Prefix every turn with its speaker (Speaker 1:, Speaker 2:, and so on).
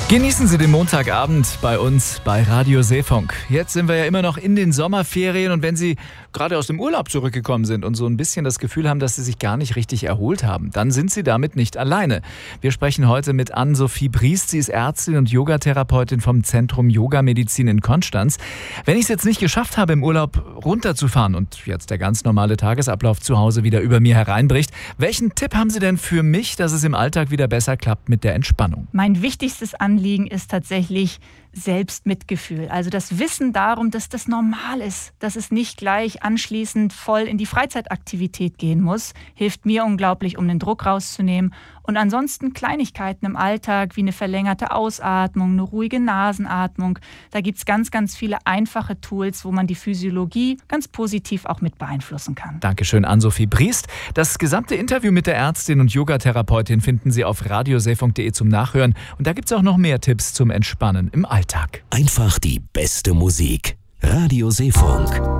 Speaker 1: Genießen Sie den Montagabend bei uns bei Radio Seefunk. Jetzt sind wir ja immer noch in den Sommerferien und wenn Sie gerade aus dem Urlaub zurückgekommen sind und so ein bisschen das Gefühl haben, dass Sie sich gar nicht richtig erholt haben, dann sind Sie damit nicht alleine. Wir sprechen heute mit Ann-Sophie Briest. Sie ist Ärztin und Yogatherapeutin vom Zentrum Yogamedizin in Konstanz. Wenn ich es jetzt nicht geschafft habe, im Urlaub runterzufahren und jetzt der ganz normale Tagesablauf zu Hause wieder über mir hereinbricht, welchen Tipp haben Sie denn für mich, dass es im Alltag wieder besser klappt mit der Entspannung?
Speaker 2: Mein wichtigstes Anliegen ist tatsächlich Selbstmitgefühl. Also das Wissen darum, dass das normal ist, dass es nicht gleich anschließend voll in die Freizeitaktivität gehen muss, hilft mir unglaublich, um den Druck rauszunehmen. Und ansonsten Kleinigkeiten im Alltag wie eine verlängerte Ausatmung, eine ruhige Nasenatmung. Da gibt es ganz, ganz viele einfache Tools, wo man die Physiologie ganz positiv auch mit beeinflussen kann.
Speaker 1: Dankeschön, Ann-Sophie Briest. Das gesamte Interview mit der Ärztin und Yogatherapeutin finden Sie auf radioseefunk.de zum Nachhören. Und da gibt es auch noch mehr Tipps zum Entspannen im Alltag.
Speaker 3: Einfach die beste Musik. Radio Seefunk.